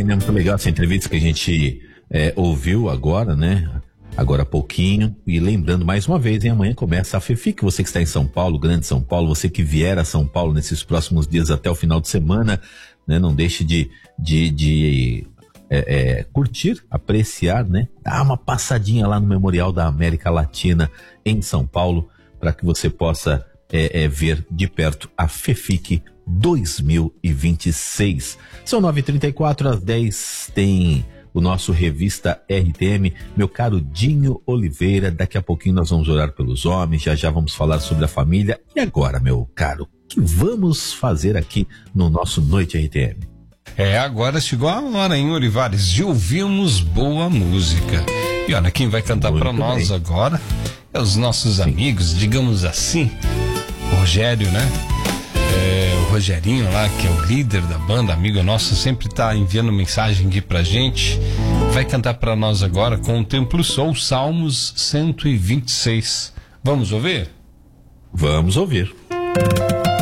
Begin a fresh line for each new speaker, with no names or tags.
RTM, é muito legal essa entrevista que a gente ouviu agora, né? Agora há pouquinho. E lembrando mais uma vez, amanhã começa a FEFIC. Você que está em São Paulo, Grande São Paulo, você que vier a São Paulo nesses próximos dias até o final de semana, né? Não deixe de curtir, apreciar, né? Dar uma passadinha lá no Memorial da América Latina em São Paulo, para que você possa ver de perto a FEFIC 2026. São 9h34, às 10 tem o nosso Revista RTM. Meu caro Dinho Oliveira, daqui a pouquinho nós vamos orar pelos homens, já vamos falar sobre a família. E agora, meu caro, o que vamos fazer aqui no nosso Noite RTM?
Agora chegou a hora, hein, Olivares, de ouvirmos boa música. E olha, quem vai cantar para nós agora é os nossos amigos, digamos assim, o Rogério, né? O Rogerinho lá, que é o líder da banda, amigo nosso, sempre tá enviando mensagem aqui pra gente. Vai cantar para nós agora com o Templo Soul, Salmos 126. Vamos ouvir?
Vamos ouvir.